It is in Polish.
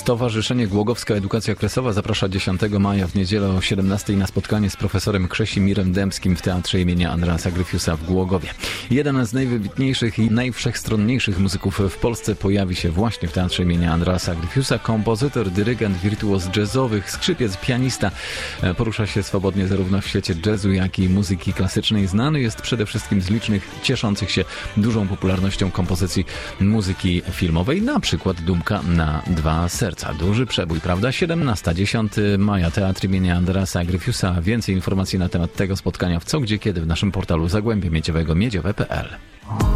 Stowarzyszenie Głogowska Edukacja Kresowa zaprasza 10 maja w niedzielę o 17 na spotkanie z profesorem Krzesimirem Dębskim w Teatrze imienia Andreasa Gryfiusa w Głogowie. Jeden z najwybitniejszych i najwszechstronniejszych muzyków w Polsce pojawi się właśnie w Teatrze imienia Andreasa Gryfiusa. Kompozytor, dyrygent, wirtuoz jazzowych, skrzypiec, pianista. Porusza się swobodnie zarówno w świecie jazzu, jak i muzyki klasycznej. Znany jest przede wszystkim z licznych, cieszących się dużą popularnością kompozycji muzyki filmowej, na przykład Dumka na dwa serca. Duży przebój, prawda? 17, 10 maja, Teatr imienia Andreasa Gryfiusa. Więcej informacji na temat tego spotkania w Co, Gdzie, Kiedy w naszym portalu Zagłębie Miedziowego miedziowe.pl.